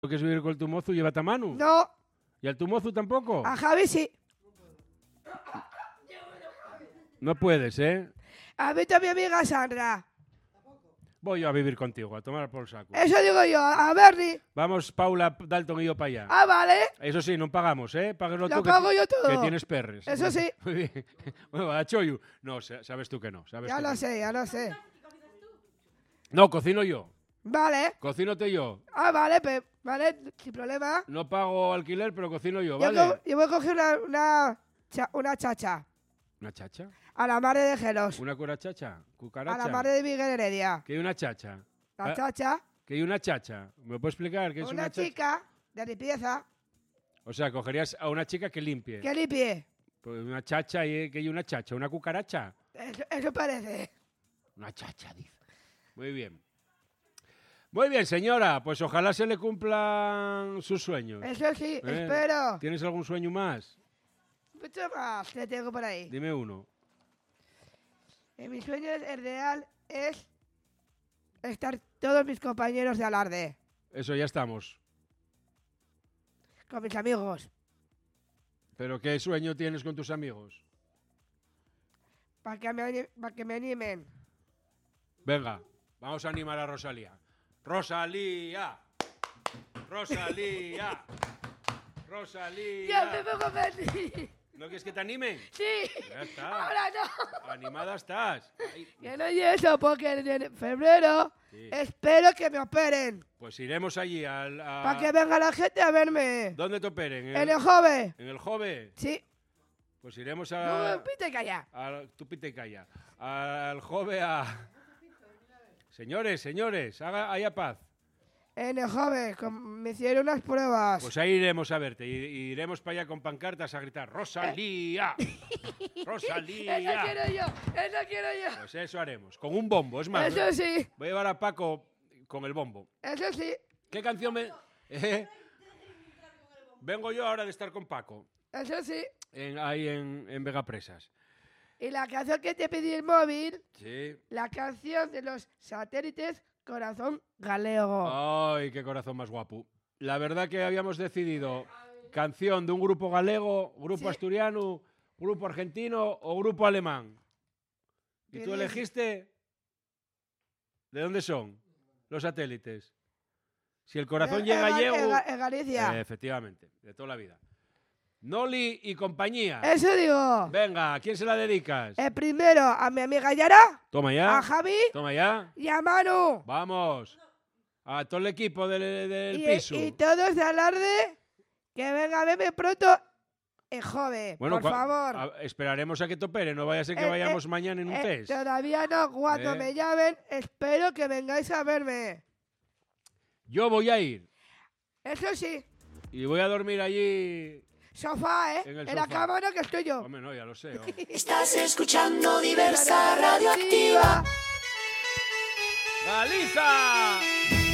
¿Quieres vivir con tu mozu? Llévate a Manu. No. ¿Y al tu mozu tampoco? A Javi sí. No puedes, ¿eh? A mí también mi amiga Sandra. Voy yo a vivir contigo, a tomar por saco. Eso digo yo, a Bernie. Vamos, Paula, Dalton y yo para allá. Ah, vale. Eso sí, no pagamos, ¿eh? Páguelo Lo tú, pago yo todo. que tienes perres. Eso sí. Muy bien. Bueno, a Choyu. No, sabes tú que no. Ya lo sé, ya lo sé. No, cocino yo. Vale. Cocínote yo. Ah, vale, vale, sin problema. No pago alquiler, pero cocino yo, ¿vale? Yo voy a coger una chacha. ¿Una chacha? A la madre de Gelos. ¿Una curachacha? ¿Cucaracha? A la madre de Miguel Heredia. ¿Qué hay una chacha? La chacha. ¿Qué hay una chacha? ¿Me puedes explicar qué es una chacha? Una chica de limpieza. O sea, cogerías a una chica que limpie. Que limpie. Pues una chacha, ¿qué hay una chacha? ¿Una cucaracha? Eso parece. Una chacha, dice. Muy bien. Muy bien, señora. Pues ojalá se le cumplan sus sueños. Eso sí, espero. ¿Tienes algún sueño más? Mucho más que tengo por ahí. Dime uno. Mi sueño real es estar todos mis compañeros de alarde. Eso, ya estamos. Con mis amigos. ¿Pero qué sueño tienes con tus amigos? Para que me animen. Venga, vamos a animar a Rosalía. ¡Rosalía! ¡Rosalía! ¡Rosalía! Ya me pongo feliz. ¿No quieres que te animen? Sí. Ya está. Ahora no. Animada estás. Ay. Que no y eso, porque en febrero espero que me operen. Pues iremos allí Para que venga la gente a verme. ¿Dónde te operen? En el Jove. ¿En el Jove? Sí. Pues iremos No, pita y calla. Tú pita y calla. Al Jove a... Señores, haya paz. En el Jove, me hicieron unas pruebas. Pues ahí iremos a verte. Iremos para allá con pancartas a gritar ¡Rosalía! ¡Rosalía! Eso quiero yo. Pues eso haremos. Con un bombo, es más. Eso sí. Voy a llevar a Paco con el bombo. Eso sí. ¿Qué canción me...? Vengo yo ahora de estar con Paco. Eso sí. Ahí en Vegapresas. Y la canción que te pedí el móvil, Sí. la canción de los satélites Corazón Galego. Ay, qué corazón más guapo. La verdad que habíamos decidido canción de un grupo galego, grupo asturiano, grupo argentino o grupo alemán. ¿Y tú elegiste? ¿De dónde son los satélites? Si el corazón llega gallego... En Galicia. Efectivamente, de toda la vida. Noli y compañía. Eso digo. Venga, ¿a quién se la dedicas? El primero a mi amiga Yara. Toma ya. A Javi. Toma ya. Y a Manu. Vamos. A todo el equipo del piso. Y todos de alarde que venga a verme pronto en Jove. Bueno, por favor. Esperaremos a que te opere, no vaya a ser que vayamos mañana en un test. Todavía no, cuando me llamen, espero que vengáis a verme. Yo voy a ir. Eso sí. Y voy a dormir allí... Sofá, ¿eh? En la cama no, que estoy yo. Hombre, no, ya lo sé. Estás escuchando Diversa Radioactiva. ¡Galiza!